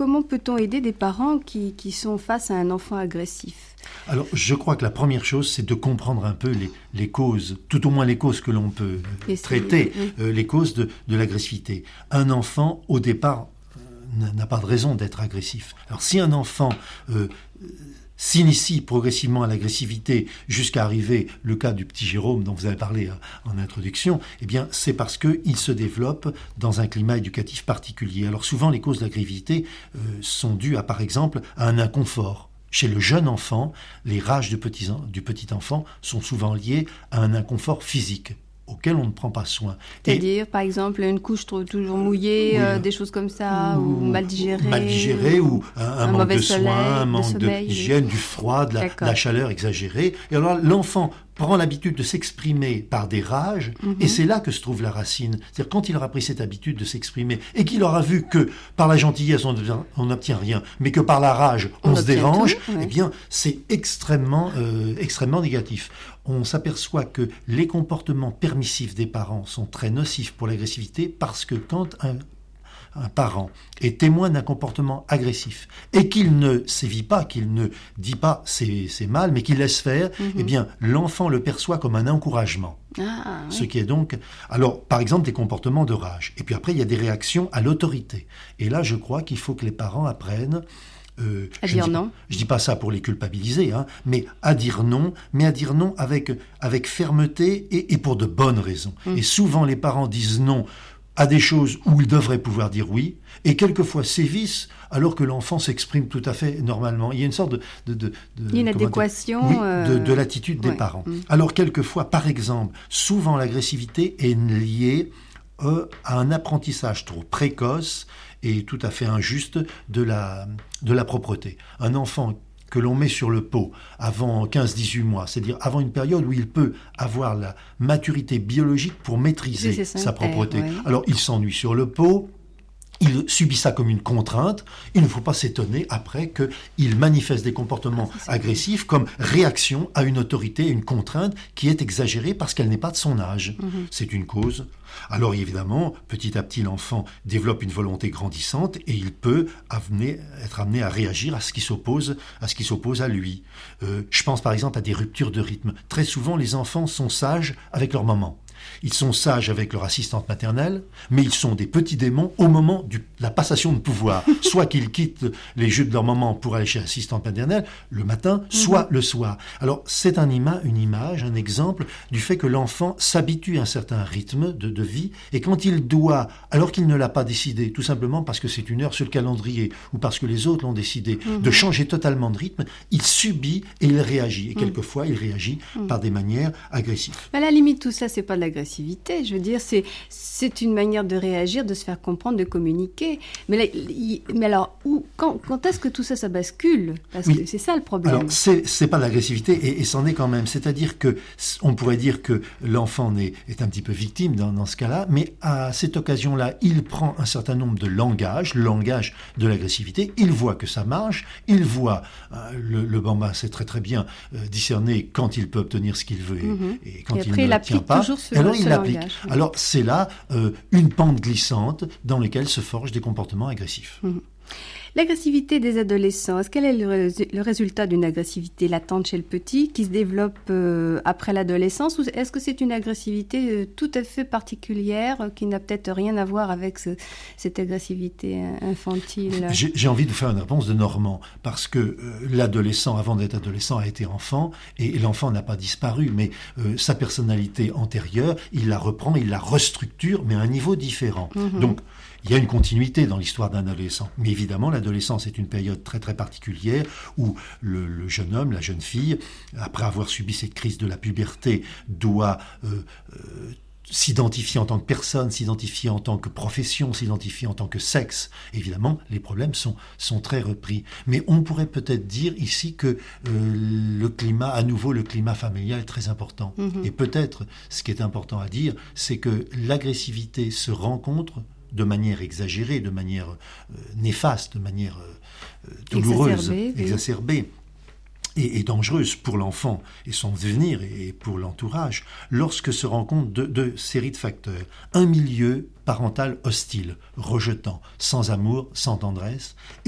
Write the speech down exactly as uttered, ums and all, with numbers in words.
comment peut-on aider des parents qui, qui sont face à un enfant agressif ? Alors, je crois que la première chose, c'est de comprendre un peu les, les causes, tout au moins les causes que l'on peut Et traiter, oui. euh, les causes de, de l'agressivité. Un enfant, au départ, euh, n'a pas de raison d'être agressif. Alors, si un enfant euh, s'initie progressivement à l'agressivité jusqu'à arriver, le cas du petit Jérôme dont vous avez parlé en introduction, eh bien, c'est parce qu'il se développe dans un climat éducatif particulier. Alors, souvent, les causes de l'agressivité euh, sont dues à, par exemple, à un inconfort. Chez le jeune enfant, les rages du petit, du petit enfant sont souvent liées à un inconfort physique auquel on ne prend pas soin. C'est-à-dire, par exemple, une couche trop, toujours mouillée, oui, euh, des choses comme ça, ou, ou mal digérée. Mal digérée, ou, ou un, un, un manque de soins, un manque d'hygiène, oui. du froid, de la, de la chaleur exagérée. Et alors, l'enfant prend l'habitude de s'exprimer par des rages, mm-hmm. et c'est là que se trouve la racine. C'est-à-dire, quand il aura pris cette habitude de s'exprimer, et qu'il aura vu que par la gentillesse, on n'obtient rien, mais que par la rage, on, on se dérange, tout, ouais. eh bien, c'est extrêmement, euh, extrêmement négatif. On s'aperçoit que les comportements permissifs des parents sont très nocifs pour l'agressivité, parce que quand un un parent est témoin d'un comportement agressif et qu'il ne sévit pas, qu'il ne dit pas c'est, c'est mal, mais qu'il laisse faire, mm-hmm. eh bien, l'enfant le perçoit comme un encouragement. Ah, oui. Ce qui est donc... Alors, par exemple, des comportements de rage. Et puis après, il y a des réactions à l'autorité. Et là, je crois qu'il faut que les parents apprennent... Euh, à dire dis, non. Je dis pas ça pour les culpabiliser, hein, mais à dire non, mais à dire non avec, avec fermeté et, et pour de bonnes raisons. Mm. Et souvent, les parents disent non à des choses où ils devraient pouvoir dire oui, et quelquefois sévissent alors que l'enfant s'exprime tout à fait normalement. Il y a une sorte de... de, de, de Il y a une adéquation... Oui, euh... de, de l'attitude des ouais. parents. Mm. Alors quelquefois, par exemple, souvent l'agressivité est liée euh, à un apprentissage trop précoce et tout à fait injuste de la, de la propreté. Un enfant que l'on met sur le pot avant quinze à dix-huit mois, c'est-à-dire avant une période où il peut avoir la maturité biologique pour maîtriser sa propreté. Ouais. Alors, il s'ennuie sur le pot, il subit ça comme une contrainte, il ne faut pas s'étonner après qu'il manifeste des comportements ah, agressifs comme réaction à une autorité, une contrainte qui est exagérée parce qu'elle n'est pas de son âge. Mm-hmm. C'est une cause. Alors évidemment, petit à petit, l'enfant développe une volonté grandissante et il peut amener, être amené à réagir à ce qui s'oppose à, ce qui s'oppose à lui. Euh, je pense par exemple à des ruptures de rythme. Très souvent, les enfants sont sages avec leur maman. Ils sont sages avec leur assistante maternelle, mais ils sont des petits démons au moment de la passation de pouvoir. Soit qu'ils quittent les jeux de leur maman pour aller chez l'assistante maternelle le matin, soit mm-hmm. le soir. Alors, c'est un ima, une image, un exemple du fait que l'enfant s'habitue à un certain rythme de, de vie, et quand il doit, alors qu'il ne l'a pas décidé, tout simplement parce que c'est une heure sur le calendrier, ou parce que les autres l'ont décidé, mm-hmm. de changer totalement de rythme, il subit et il réagit. Et quelquefois, il réagit mm-hmm. par des manières agressives. À la limite, tout ça, c'est pas de la agressivité, je veux dire, c'est, c'est une manière de réagir, de se faire comprendre, de communiquer. Mais, là, il, mais alors, où, quand, quand est-ce que tout ça, ça bascule ? Parce oui. que c'est ça le problème. Alors, c'est, c'est pas de l'agressivité, et, et c'en est quand même. C'est-à-dire que, on pourrait dire que l'enfant est, est un petit peu victime dans, dans ce cas-là, mais à cette occasion-là, il prend un certain nombre de langages, le langage de l'agressivité, il voit que ça marche, il voit, euh, le, le bambin sait très très bien euh, discerner quand il peut obtenir ce qu'il veut et, mm-hmm. et quand et il ne l'obtient pas. Alors il l'applique. Oui. Alors c'est là euh, une pente glissante dans laquelle se forgent des comportements agressifs. Mmh. L'agressivité des adolescents, est-ce qu'elle est le, le résultat d'une agressivité latente chez le petit qui se développe euh, après l'adolescence, ou est-ce que c'est une agressivité euh, tout à fait particulière euh, qui n'a peut-être rien à voir avec ce, cette agressivité infantile ? J'ai, j'ai envie de vous faire une réponse de Normand, parce que euh, l'adolescent, avant d'être adolescent, a été enfant, et, et l'enfant n'a pas disparu, mais euh, sa personnalité antérieure, il la reprend, il la restructure, mais à un niveau différent. Mmh. Donc, il y a une continuité dans l'histoire d'un adolescent. Mais évidemment, l'adolescence est une période très très particulière où le, le jeune homme, la jeune fille, après avoir subi cette crise de la puberté, doit euh, euh, s'identifier en tant que personne, s'identifier en tant que profession, s'identifier en tant que sexe. Évidemment, les problèmes sont, sont très repris. Mais on pourrait peut-être dire ici que euh, le climat, à nouveau, le climat familial est très important. Mm-hmm. Et peut-être, ce qui est important à dire, c'est que l'agressivité se rencontre de manière exagérée, de manière euh, néfaste, de manière euh, douloureuse, exacerbée, oui. exacerbée et, et dangereuse pour l'enfant et son devenir et pour l'entourage, lorsque se rencontrent deux, deux séries de facteurs. Un milieu parental hostile, rejetant, sans amour, sans tendresse,